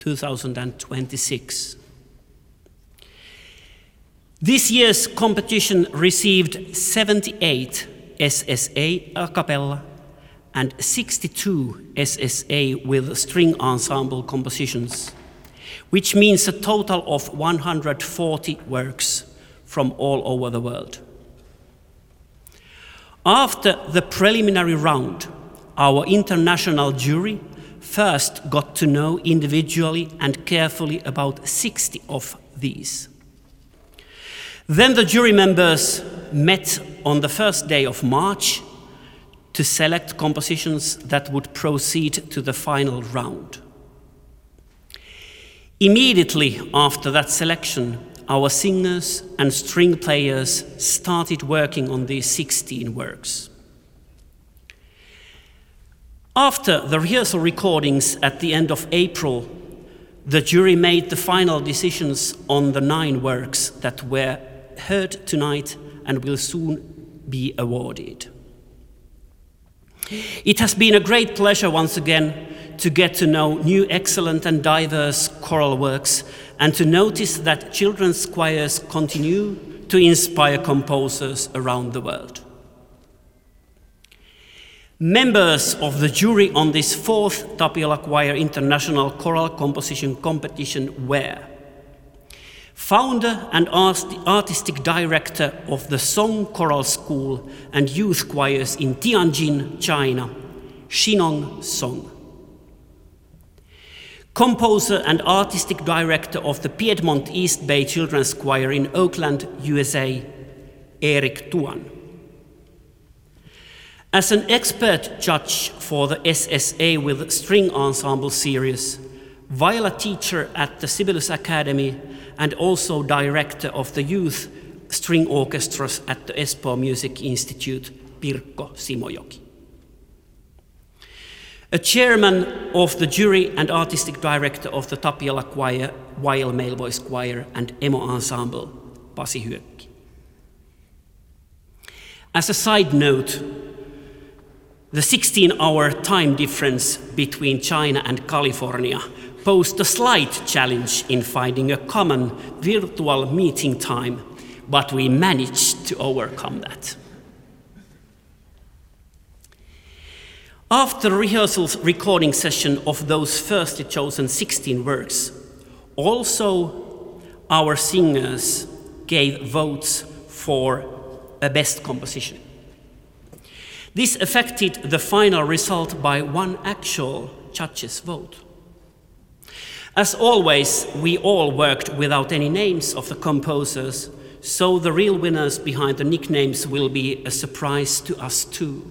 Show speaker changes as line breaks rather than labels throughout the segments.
2026. This year's competition received 78 SSA a cappella and 62 SSA with string ensemble compositions, which means a total of 140 works from all over the world. After the preliminary round, our international jury first got to know individually and carefully about 60 of these. Then the jury members met on the first day of March to select compositions that would proceed to the final round. Immediately after that selection, our singers and string players started working on these 16 works. After the rehearsal recordings at the end of April, the jury made the final decisions on the 9 works that were heard tonight and will soon be awarded. It has been a great pleasure once again to get to know new excellent and diverse choral works and to notice that children's choirs continue to inspire composers around the world. Members of the jury on this 4th Tapiola Choir International Choral Composition Competition were founder and artistic director of the Song Choral School and Youth Choirs in Tianjin, China, Shinong Song. Composer and artistic director of the Piedmont East Bay Children's Choir in Oakland, USA, Erik Tuan. As an expert judge for the SSA with String Ensemble series, viola teacher at the Sibelius Academy and also director of the youth string orchestras at the Espoo Music Institute, Pirkko Simojoki. A chairman of the jury and artistic director of the Tapiola Choir, Weil Male Voice Choir and Emo Ensemble, Pasi Hyökki. As a side note, the 16-hour time difference between China and California posed a slight challenge in finding a common virtual meeting time, but we managed to overcome that. After rehearsals recording session of those first chosen 16 works, also our singers gave votes for a best composition. This affected the final result by one actual judge's vote. As always, we all worked without any names of the composers, so the real winners behind the nicknames will be a surprise to us too.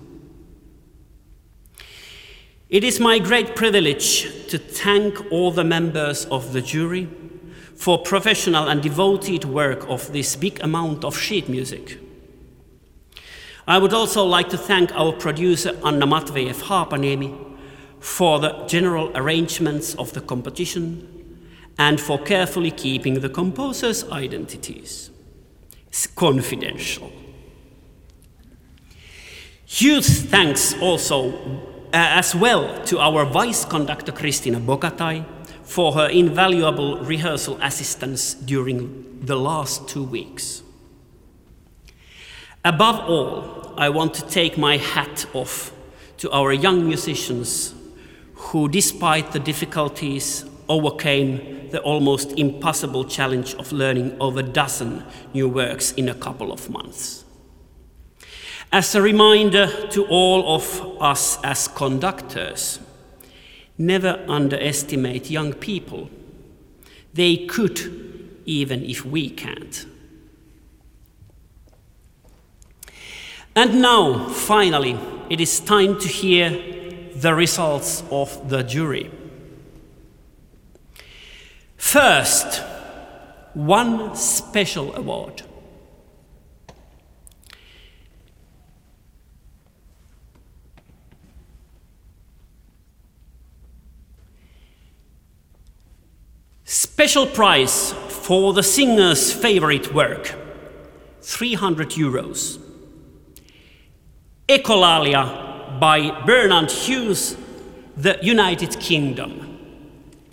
It is my great privilege to thank all the members of the jury for professional and devoted work of this big amount of sheet music. I would also like to thank our producer Anna Matvejev Haapaniemi for the general arrangements of the competition and for carefully keeping the composers' identities confidential. Huge thanks also as well to our vice conductor Kristina Bogatai for her invaluable rehearsal assistance during the last 2 weeks. Above all, I want to take my hat off to our young musicians who, despite the difficulties, overcame the almost impossible challenge of learning over a dozen new works in a couple of months. As a reminder to all of us as conductors, never underestimate young people. They could, even if we can't. And now, finally, it is time to hear the results of the jury. First, one special award. Special prize for the singer's favorite work, 300 euros. Echolalia by Bernard Hughes, the United Kingdom.